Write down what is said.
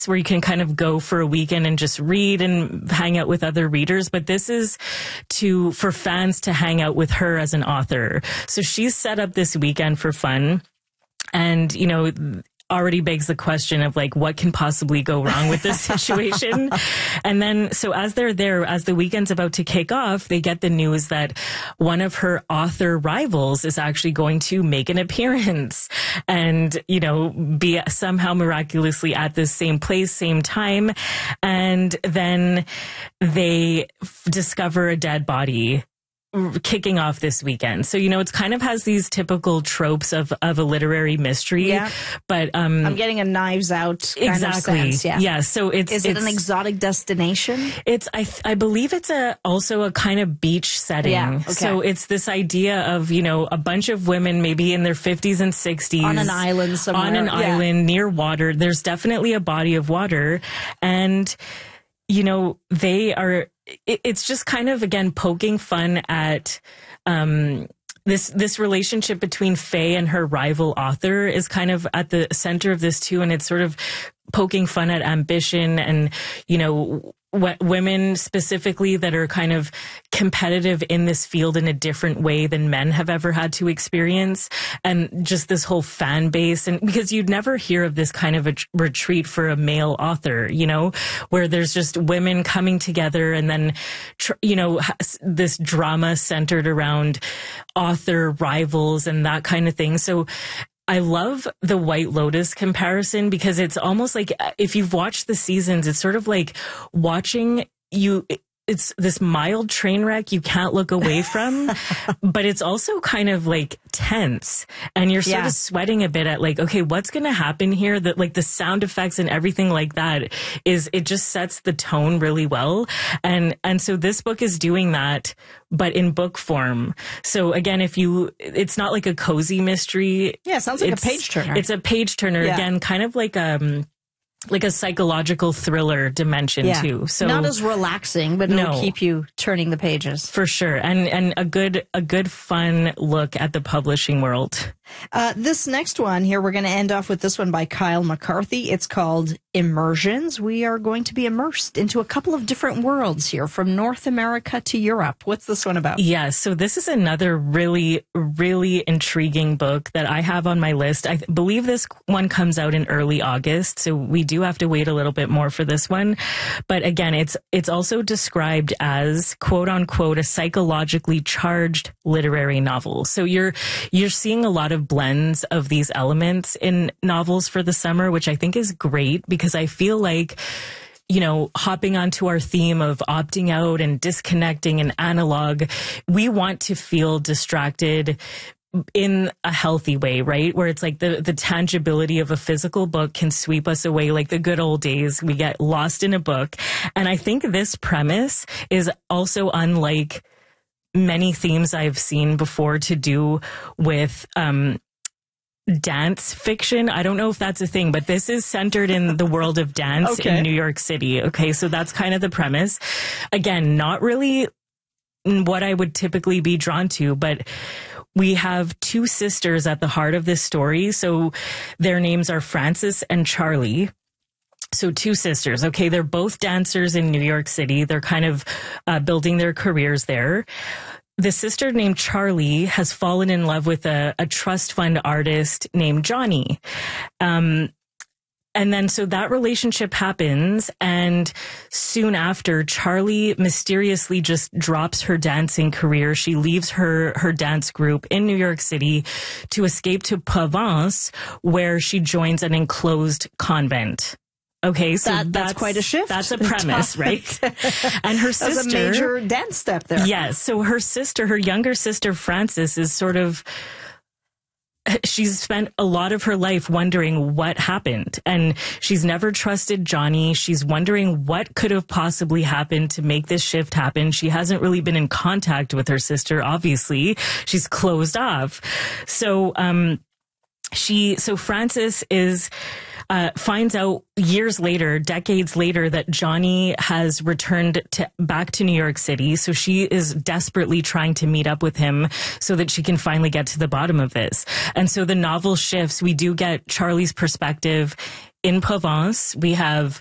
where you can kind of go for a weekend and just read and hang out with other readers. But this is for fans to hang out with her as an author. So she's set up this weekend for fun. And, you know, already begs the question of like, what can possibly go wrong with this situation? And then, so as they're there, as the weekend's about to kick off, they get the news that one of her author rivals is actually going to make an appearance and, you know, be somehow miraculously at the same place, same time. And then they discover a dead body kicking off this weekend. So, you know, it's kind of has these typical tropes of a literary mystery. Yeah. But I'm getting a Knives Out kind of sense. Yeah. Yeah. So is it an exotic destination? It's I believe it's also a kind of beach setting. Yeah. Okay. So it's this idea of, you know, a bunch of women maybe in their 50s and 60s on an island somewhere. On an island near water. There's definitely a body of water, and you know, it's just kind of, again, poking fun at this relationship between Faye and her rival author is kind of at the center of this too. And it's sort of poking fun at ambition and, you know, women specifically that are kind of competitive in this field in a different way than men have ever had to experience. And just this whole fan base. And because you'd never hear of this kind of a retreat for a male author, you know, where there's just women coming together and then, you know, this drama centered around author rivals and that kind of thing. So I love the White Lotus comparison because it's almost like if you've watched the seasons, it's sort of like watching it's this mild train wreck you can't look away from, but it's also kind of like tense and you're sort of sweating a bit at like, okay, what's going to happen here? That like the sound effects and everything like that it just sets the tone really well. And so this book is doing that, but in book form. So again, it's not like a cozy mystery. Yeah, it sounds like a page turner. It's a page turner. Yeah. Again, kind of like a psychological thriller dimension too. So not as relaxing, but it'll keep you turning the pages. For sure. And a good fun look at the publishing world. This next one here, we're going to end off with this one by Kyle McCarthy. It's called Immersions. We are going to be immersed into a couple of different worlds here from North America to Europe. What's this one about? Yeah, so this is another really, really intriguing book that I have on my list. I believe this one comes out in early August, so we do have to wait a little bit more for this one. But again, it's also described as, quote unquote, a psychologically charged literary novel. So you're seeing a lot of blends of these elements in novels for the summer, which I think is great because I feel like, you know, hopping onto our theme of opting out and disconnecting and analog, we want to feel distracted in a healthy way, right? Where it's like the tangibility of a physical book can sweep us away like the good old days. We get lost in a book. And I think this premise is also unlike many themes I've seen before to do with dance fiction. I don't know if that's a thing, but this is centered in the world of dance in New York City. Okay, so that's kind of the premise. Again, not really what I would typically be drawn to, but we have two sisters at the heart of this story. So their names are Frances and Charlie. So two sisters. Okay, they're both dancers in New York City. They're kind of building their careers there. The sister named Charlie has fallen in love with a trust fund artist named Johnny. And then so that relationship happens, and soon after, Charlie mysteriously just drops her dancing career. She leaves her dance group in New York City to escape to Provence, where she joins an enclosed convent. Okay, so that's quite a shift. That's a premise, right? And her sister... That's a major dance step there. Yes, so her younger sister, Frances, is sort of... She's spent a lot of her life wondering what happened, and she's never trusted Johnny. She's wondering what could have possibly happened to make this shift happen. She hasn't really been in contact with her sister, obviously. She's closed off. So, Frances finds out years later, decades later, that Johnny has returned back to New York City. So she is desperately trying to meet up with him so that she can finally get to the bottom of this. And so the novel shifts. We do get Charlie's perspective in Provence, we have